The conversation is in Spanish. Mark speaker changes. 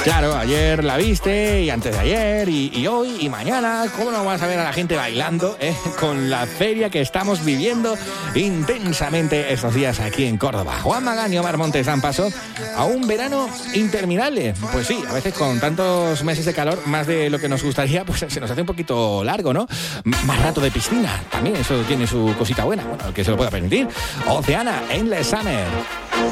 Speaker 1: Claro, ayer la viste y antes de ayer y hoy y mañana. ¿Cómo no vas a ver a la gente bailando con la feria que estamos viviendo intensamente estos días aquí en Córdoba? Juan Magán y Omar Montes dan paso a un verano interminable. Pues sí, a veces con tantos meses de calor, más de lo que nos gustaría, pues se nos hace un poquito largo, ¿no? Más rato de piscina, también eso tiene su cosita buena, bueno, el que se lo pueda permitir. Oceana, Endless Summer.